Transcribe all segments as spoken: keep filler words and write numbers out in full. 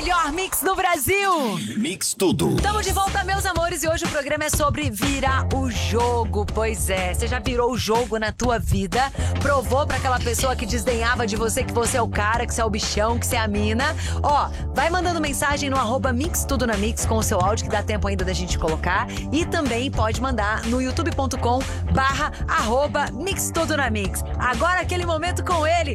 melhor mix do Brasil. Mix tudo. Estamos de volta, meus amores, e hoje o programa é sobre virar o jogo. Pois é, você já virou o jogo na tua vida? Provou pra aquela pessoa que desdenhava de você que você é o cara, que você é o bichão, que você é a mina? Ó, vai mandando mensagem no arroba Mix Tudo na Mix com o seu áudio, que dá tempo ainda da gente colocar. E também pode mandar no youtube ponto com barra arroba Mix Tudo na Mix. Agora aquele momento com ele,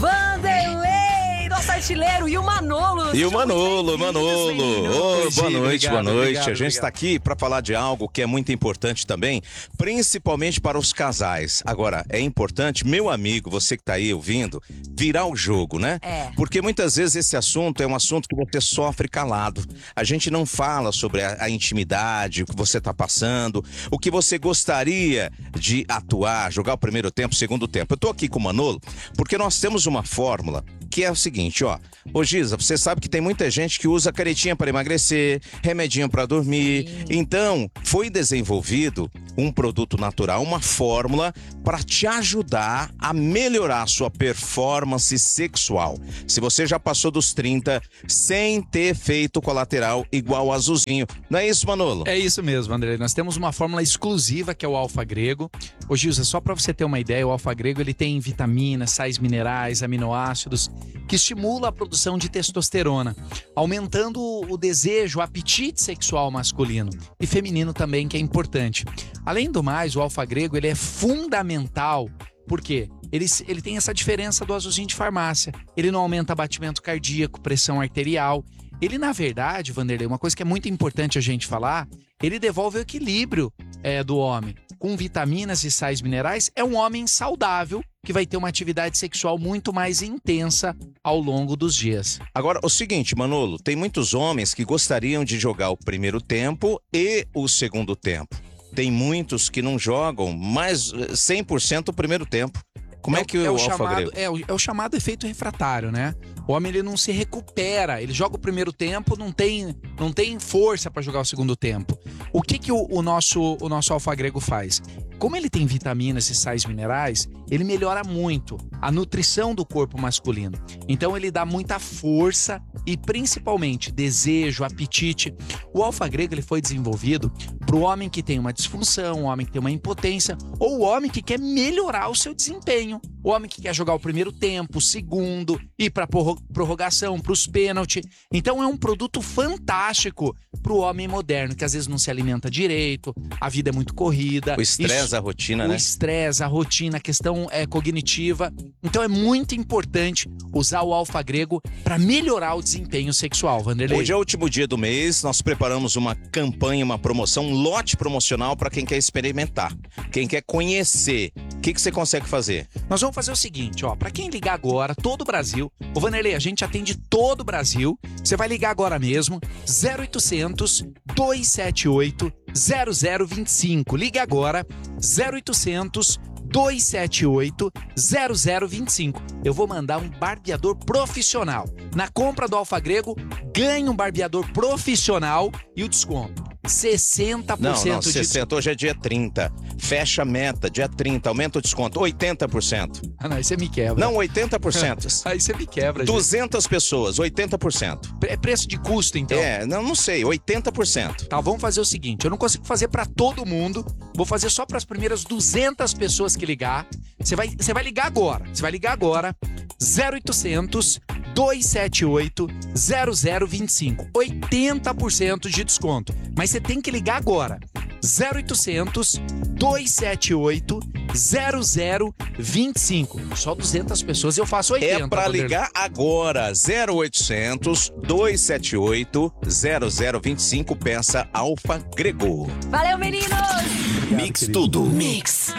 Vanderlei, nosso artilheiro, e o Manolo. E o Manolo, Manolo. Oh, boa noite, obrigado, boa noite. obrigado, a gente está aqui para falar de algo que é muito importante também, principalmente para os casais. Agora, é importante, meu amigo, você que está aí ouvindo, virar o jogo, né? É. Porque muitas vezes esse assunto é um assunto que você sofre calado. A gente não fala sobre a, a intimidade, o que você está passando, o que você gostaria de atuar, jogar o primeiro tempo, o segundo tempo. Eu tô aqui com o Manolo porque nós temos uma fórmula que é o seguinte, ó. Ô Giza, você sabe que tem muita gente que usa caretinha para emagrecer, remedinho para dormir. Sim. Então, foi desenvolvido um produto natural, uma fórmula para te ajudar a melhorar a sua performance sexual. Se você já passou dos trinta sem ter efeito colateral igual o azulzinho. Não é isso, Manolo? É isso mesmo, André. Nós temos uma fórmula exclusiva que é o Alfa Grego. Ô Gilza, só para você ter uma ideia, o Alfa Grego ele tem vitaminas, sais minerais, aminoácidos, que estimula a produção de testosterona, aumentando o desejo, o apetite sexual masculino e feminino também, que é importante. Além do mais, o Alfa Grego ele é fundamental, por quê? Ele, ele tem essa diferença do azulzinho de farmácia. Ele não aumenta batimento cardíaco, pressão arterial. Ele, na verdade, Vanderlei, uma coisa que é muito importante a gente falar, ele devolve o equilíbrio é, do homem. Com vitaminas e sais minerais, é um homem saudável que vai ter uma atividade sexual muito mais intensa ao longo dos dias. Agora, o seguinte, Manolo, tem muitos homens que gostariam de jogar o primeiro tempo e o segundo tempo. Tem muitos que não jogam mais cem por cento o primeiro tempo. Como é, é que o, é o Alfa chamado, Grego? é, o, é o chamado efeito refratário, né? O homem ele não se recupera, ele joga o primeiro tempo, não tem, não tem força para jogar o segundo tempo. O que que o, o nosso, o nosso Alfa Grego faz? Como ele tem vitaminas e sais minerais, ele melhora muito a nutrição do corpo masculino. Então ele dá muita força e principalmente desejo, apetite. O Alfa Grego ele foi desenvolvido para o homem que tem uma disfunção, o homem que tem uma impotência ou o homem que quer melhorar o seu desempenho. O homem que quer jogar o primeiro tempo, o segundo, ir para prorrogação, para os pênaltis. Então é um produto fantástico para o homem moderno, que às vezes não se alimenta direito, a vida é muito corrida. O estresse, a rotina, o né? O estresse, a rotina, a questão é, cognitiva. Então é muito importante usar o Alfa Grego para melhorar o desempenho sexual, Vanderlei. Hoje é o último dia do mês, nós preparamos uma campanha, uma promoção, um lote promocional para quem quer experimentar, quem quer conhecer. O que, que você consegue fazer? Nós vamos fazer o seguinte, ó, para quem ligar agora, todo o Brasil, ô Vanderlei, a gente atende todo o Brasil, você vai ligar agora mesmo, zero oitocentos, dois sete oito, zero zero dois cinco, liga agora, zero oitocentos, dois sete oito, zero zero dois cinco. Eu vou mandar um barbeador profissional. Na compra do Alfa Grego, ganha um barbeador profissional e o desconto. sessenta por cento não, não, de sessenta, hoje é dia trinta. Fecha a meta, dia trinta, aumenta o desconto, oitenta por cento. Ah, não, aí você me quebra. Não, oitenta por cento. Aí você me quebra, gente. duzentas pessoas, oitenta por cento. É preço de custo, então? É, não, não sei, oitenta por cento. Tá, vamos fazer o seguinte, eu não consigo fazer pra todo mundo, vou fazer só pras primeiras duzentas pessoas que ligar. Você vai, você vai ligar agora, você vai ligar agora, zero oitocentos, dois sete oito, zero zero dois cinco. oitenta por cento de desconto. Mas você tem que ligar agora. zero oitocentos, dois sete oito, zero zero dois cinco. Só duzentas pessoas e eu faço oitenta. É pra ligar agora. zero oitocentos, dois sete oito, zero zero dois cinco. Peça Alfa Grego. Valeu, meninos! Mix tudo. Mix.